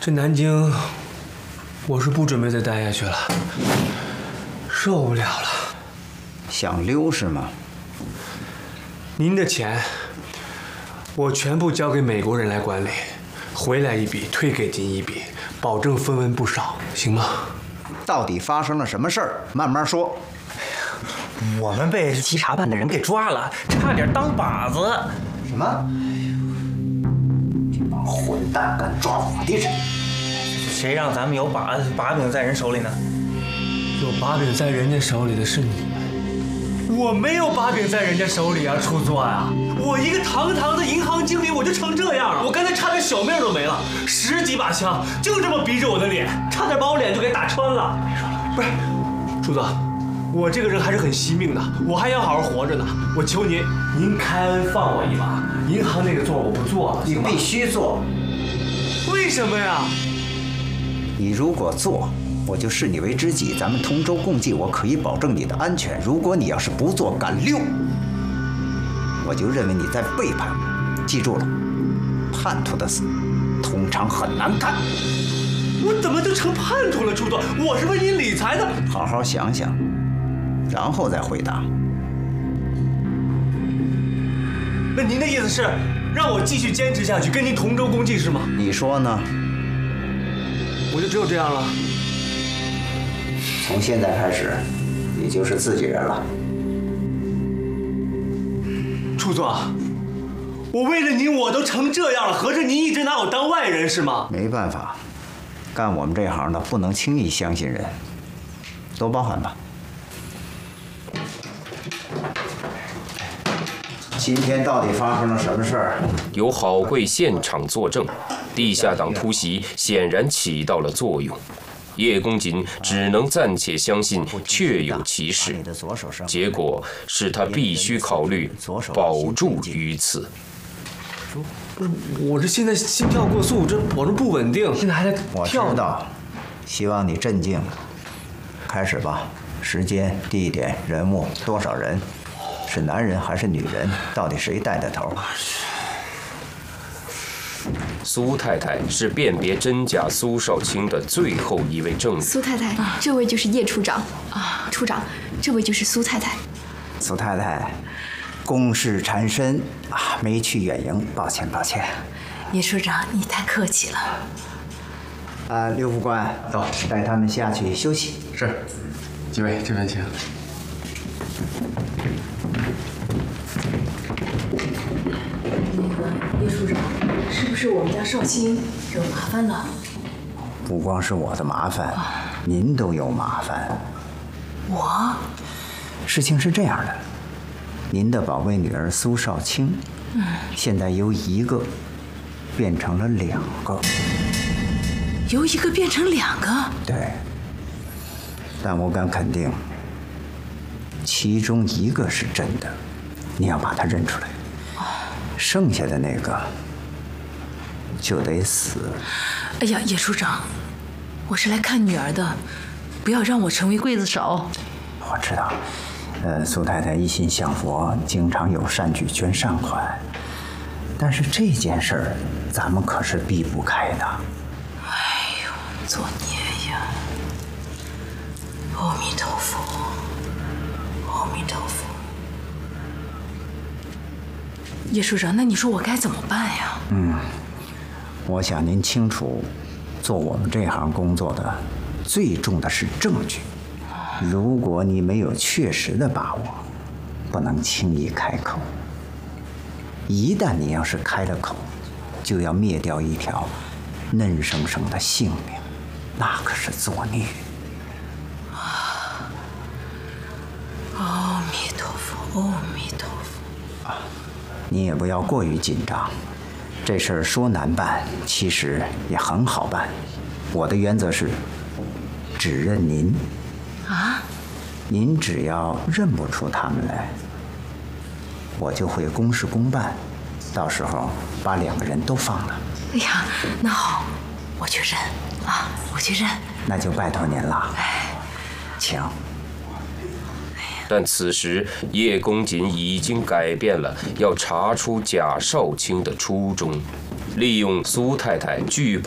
这南京，我是不准备再待下去了，受不了了。 想溜是吗？ 您的钱，我全部交给美国人来管理，回来一笔，退给您一笔，保证分文不少，行吗？ 到底发生了什么事儿？慢慢说。 我们被稽查办的人给抓了，差点当靶子。 什么？这帮混蛋敢抓我的人！ 谁让咱们有把柄在人手里呢？ 有把柄在人家手里的是你们，我没有把柄在人家手里啊，出作啊！我一个堂堂的银行经理，我就成这样了，我刚才差点小命都没了，10几把枪就这么逼着我的脸，差点把我脸就给打穿了。不是，朱总，我这个人还是很惜命的，我还要好好活着呢。我求您，您开恩放我一马，银行那个座我不做了， 你必须做。 为什么呀？ 你如果做，我就视你为知己，咱们同舟共济，我可以保证你的安全。如果你要是不做，敢溜，我就认为你在背叛我。记住了，叛徒的死通常很难看。 我怎么就成叛徒了，朱总？我是为您理财的。 好好想想，然后再回答。 那您的意思是让我继续坚持下去，跟您同舟共济是吗？ 你说呢？ 我就只有这样了。 从现在开始，你就是自己人了。 朱总，我为了您我都成这样了，合着您一直拿我当外人是吗？ 没办法，干我们这行的不能轻易相信人，多包涵吧。今天到底发生了什么事儿？ 有郝贵现场作证，地下党突袭显然起到了作用。叶公瑾只能暂且相信确有其事，结果是他必须考虑保住鱼刺。 我这现在心跳过速，这保证不稳定，现在还在跳。 我知道，希望你镇静。开始吧，时间、地点、人物，多少人？是男人还是女人？到底谁带的头？ 苏太太是辨别真假苏少卿的最后一位证人。 苏太太，这位就是叶处长啊，处长，这位就是苏太太。 苏太太，公事缠身啊，没去远迎，抱歉抱歉。 叶处长，你太客气了。 刘副官，走，带他们下去休息。 是，几位这边请。 叶处长，是不是我们家少卿惹麻烦了？ 不光是我的麻烦，您都有麻烦。 我？ 事情是这样的，您的宝贝女儿苏少卿，现在由一个变成了2个。 由一个变成2个？ 对。但我敢肯定，其中1个是真的，你要把它认出来。剩下的那个就得死。 哎呀，叶处长，我是来看女儿的，不要让我成为刽子手。 我知道，苏太太一心向佛，经常有善举捐善款，但是这件事儿咱们可是避不开的。 哎呦，作孽呀！阿弥陀佛，阿弥陀佛。叶处长，那你说我该怎么办呀？ 我想您清楚，做我们这行工作的，最重的是证据。如果你没有确实的把握，不能轻易开口。一旦你要是开了口，就要灭掉一条嫩生生的性命，那可是作孽。 阿弥陀佛，阿弥陀佛。 你也不要过于紧张，这事儿说难办，其实也很好办。我的原则是，只认您。 啊？ 您只要认不出他们来，我就会公事公办，到时候把2个人都放了。 哎呀，那好，我去认啊，我去认。 那就拜托您了。请。 但此时叶公瑾已经改变了要查出贾少卿的初衷，利用苏太太惧怕